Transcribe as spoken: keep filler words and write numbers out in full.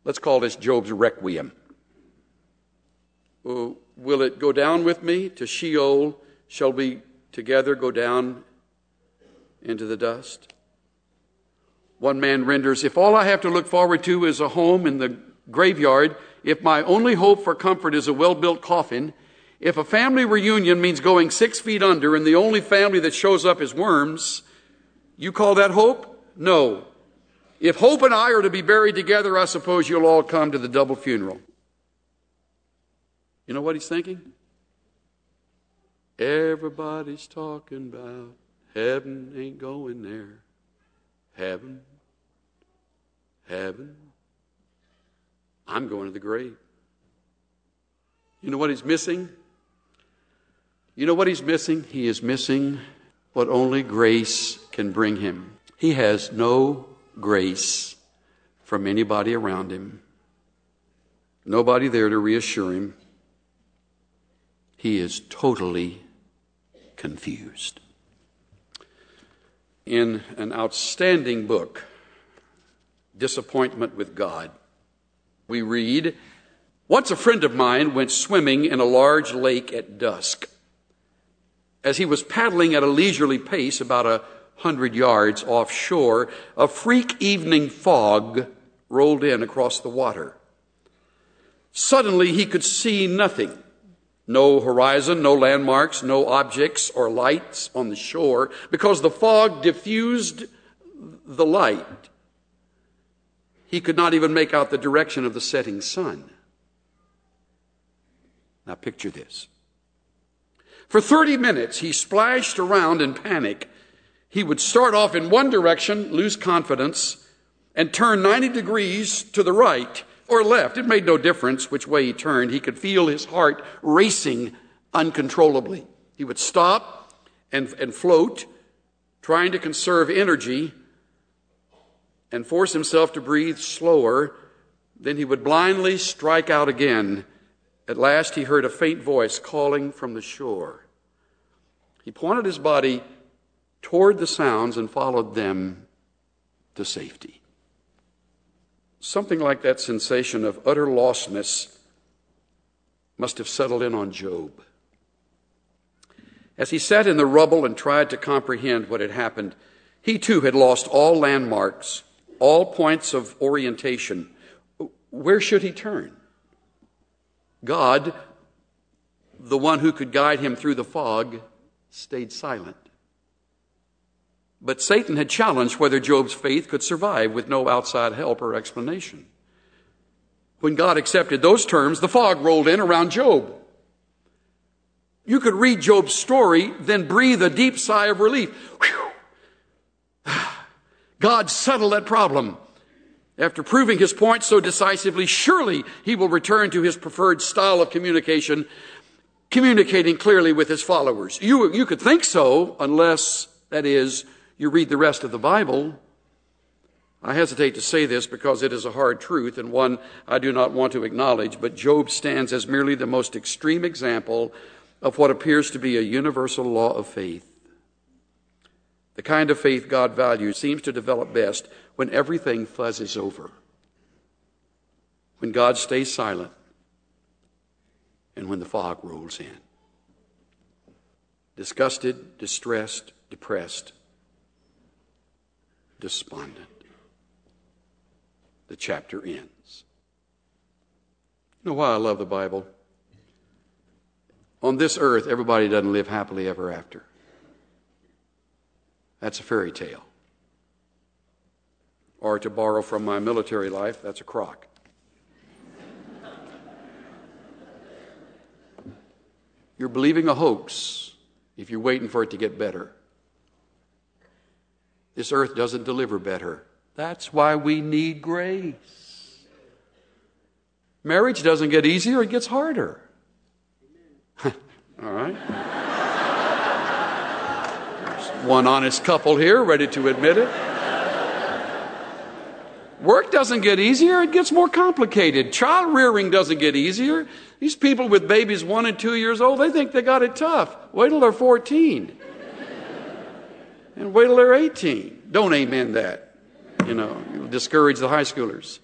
Let's call this Job's requiem. Oh, will it go down with me to Sheol? Shall we together go down into the dust? One man renders, if all I have to look forward to is a home in the graveyard, if my only hope for comfort is a well-built coffin, if a family reunion means going six feet under and the only family that shows up is worms, you call that hope? No. If hope and I are to be buried together, I suppose you'll all come to the double funeral. You know what he's thinking? Everybody's talking about heaven ain't going there. Heaven. Heaven. I'm going to the grave. You know what he's missing? You know what he's missing? He is missing what only grace can bring him. He has no grace from anybody around him. Nobody there to reassure him. He is totally confused. In an outstanding book, Disappointment with God, we read, once a friend of mine went swimming in a large lake at dusk. As he was paddling at a leisurely pace about a hundred yards offshore, a freak evening fog rolled in across the water. Suddenly he could see nothing. No horizon, no landmarks, no objects or lights on the shore, because the fog diffused the light. He could not even make out the direction of the setting sun. Now picture this. For thirty minutes, he splashed around in panic. He would start off in one direction, lose confidence, and turn ninety degrees to the right or left. It made no difference which way he turned. He could feel his heart racing uncontrollably. He would stop and, and float, trying to conserve energy and force himself to breathe slower. Then he would blindly strike out again. At last he heard a faint voice calling from the shore. He pointed his body toward the sounds and followed them to safety. Something like that sensation of utter lostness must have settled in on Job. As he sat in the rubble and tried to comprehend what had happened, he too had lost all landmarks, all points of orientation. Where should he turn? God, the one who could guide him through the fog, stayed silent. But Satan had challenged whether Job's faith could survive with no outside help or explanation. When God accepted those terms, the fog rolled in around Job. You could read Job's story, then breathe a deep sigh of relief. Whew. God settled that problem. After proving his point so decisively, surely he will return to his preferred style of communication, communicating clearly with his followers. You, you could think so, unless, that is, you read the rest of the Bible. I hesitate to say this because it is a hard truth and one I do not want to acknowledge, but Job stands as merely the most extreme example of what appears to be a universal law of faith. The kind of faith God values seems to develop best when everything fuzzes over, when God stays silent, and when the fog rolls in. Disgusted, distressed, depressed, despondent. The chapter ends. You know why I love the Bible? On this earth, everybody doesn't live happily ever after. That's a fairy tale. Or to borrow from my military life, that's a crock. You're believing a hoax if you're waiting for it to get better. This earth doesn't deliver better. That's why we need grace. Marriage doesn't get easier, it gets harder. All right? There's one honest couple here ready to admit it. Work doesn't get easier, it gets more complicated. Child rearing doesn't get easier. These people with babies one and two years old, they think they got it tough. Wait till they're fourteen. And wait till they're eighteen. Don't amen that. You know, you'll discourage the high schoolers.